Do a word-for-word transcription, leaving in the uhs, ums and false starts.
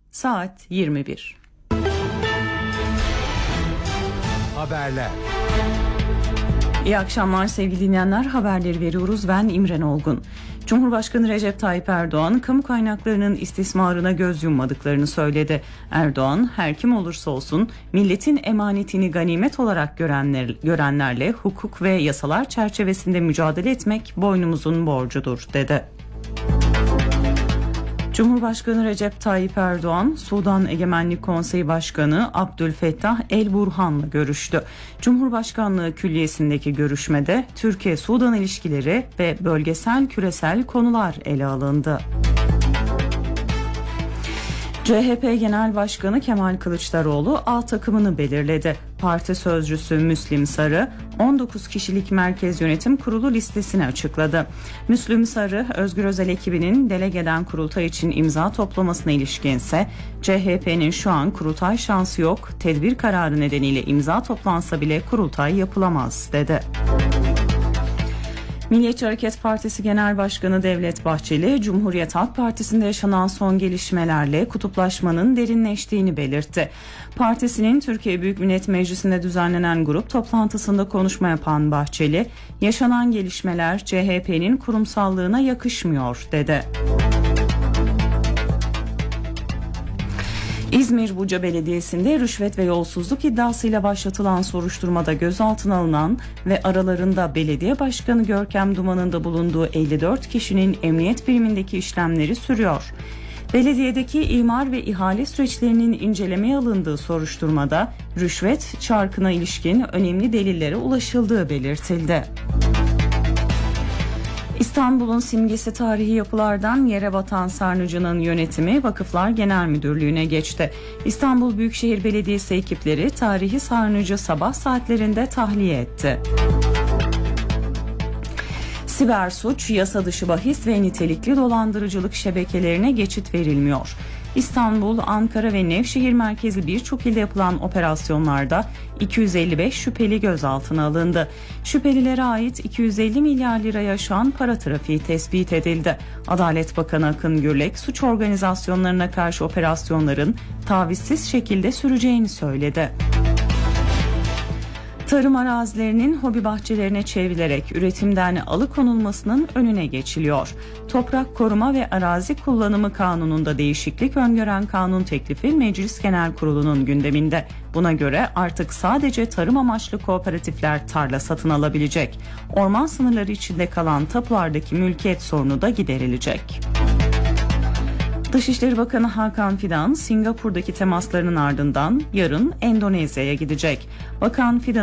Saat yirmi bir. Haberler. İyi akşamlar sevgili dinleyenler, haberleri veriyoruz. Ben İmren Olgun. Cumhurbaşkanı Recep Tayyip Erdoğan, kamu kaynaklarının istismarına göz yummadıklarını söyledi. Erdoğan, her kim olursa olsun milletin emanetini ganimet olarak görenler, görenlerle hukuk ve yasalar çerçevesinde mücadele etmek boynumuzun borcudur, dedi. Cumhurbaşkanı Recep Tayyip Erdoğan, Sudan Egemenlik Konseyi Başkanı Abdülfettah El-Burhan'la görüştü. Cumhurbaşkanlığı Külliyesi'ndeki görüşmede Türkiye-Sudan ilişkileri ve bölgesel küresel konular ele alındı. C H P Genel Başkanı Kemal Kılıçdaroğlu A takımını belirledi. Parti sözcüsü Müslim Sarı on dokuz kişilik Merkez Yönetim Kurulu listesini açıkladı. Müslim Sarı, Özgür Özel ekibinin delegeden kurultay için imza toplamasına ilişkinse C H P'nin şu an kurultay şansı yok, tedbir kararı nedeniyle imza toplansa bile kurultay yapılamaz, dedi. Milliyetçi Hareket Partisi Genel Başkanı Devlet Bahçeli, Cumhuriyet Halk Partisi'nde yaşanan son gelişmelerle kutuplaşmanın derinleştiğini belirtti. Partisinin Türkiye Büyük Millet Meclisi'nde düzenlenen grup toplantısında konuşma yapan Bahçeli, yaşanan gelişmeler C H P'nin kurumsallığına yakışmıyor, dedi. İzmir Buca Belediyesi'nde rüşvet ve yolsuzluk iddiasıyla başlatılan soruşturmada gözaltına alınan ve aralarında belediye başkanı Görkem Duman'ın da bulunduğu elli dört kişinin emniyet birimindeki işlemleri sürüyor. Belediyedeki imar ve ihale süreçlerinin incelemeye alındığı soruşturmada rüşvet çarkına ilişkin önemli delillere ulaşıldığı belirtildi. İstanbul'un simgesi tarihi yapılardan yere batan sarnıcının yönetimi Vakıflar Genel Müdürlüğü'ne geçti. İstanbul Büyükşehir Belediyesi ekipleri tarihi sarnıcı sabah saatlerinde tahliye etti. Siber suç, yasa dışı bahis ve nitelikli dolandırıcılık şebekelerine geçit verilmiyor. İstanbul, Ankara ve Nevşehir merkezli birçok ilde yapılan operasyonlarda iki yüz elli beş şüpheli gözaltına alındı. Şüphelilere ait iki yüz elli milyar liraya aşan para trafiği tespit edildi. Adalet Bakanı Akın Gürlek, suç organizasyonlarına karşı operasyonların tavizsiz şekilde süreceğini söyledi. Tarım arazilerinin hobi bahçelerine çevrilerek üretimden alıkonulmasının önüne geçiliyor. Toprak Koruma ve Arazi Kullanımı Kanunu'nda değişiklik öngören kanun teklifi Meclis Genel Kurulu'nun gündeminde. Buna göre artık sadece tarım amaçlı kooperatifler tarla satın alabilecek. Orman sınırları içinde kalan tapulardaki mülkiyet sorunu da giderilecek. Dışişleri Bakanı Hakan Fidan, Singapur'daki temaslarının ardından yarın Endonezya'ya gidecek. Bakan Fidan